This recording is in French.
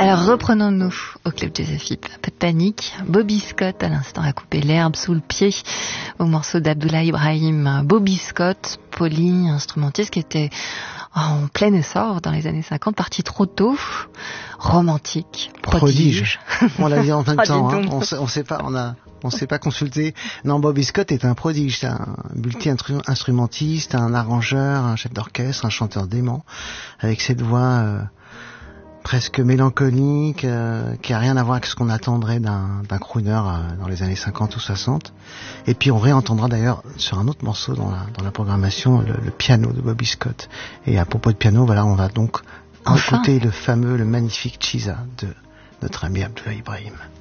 Alors reprenons-nous au Club Jazz FIP. Pas de panique. Bobby Scott à l'instant a coupé l'herbe sous le pied au morceau d'Abdullah Ibrahim. Bobby Scott, polyinstrumentiste qui était en plein essor dans les années 50, parti trop tôt, romantique, prodige. On l'a dit en même temps, hein. On s'est pas consulté. Non, Bobby Scott est un prodige, c'est un multi-instrumentiste, un arrangeur, un chef d'orchestre, un chanteur dément, avec cette voix presque mélancolique, qui a rien à voir avec ce qu'on attendrait d'un crooner dans les années 50 ou 60. Et puis on réentendra d'ailleurs sur un autre morceau dans la programmation le piano de Bobby Scott. Et à propos de piano, voilà, on va donc écouter le magnifique Chiza de notre ami Abdullah Ibrahim.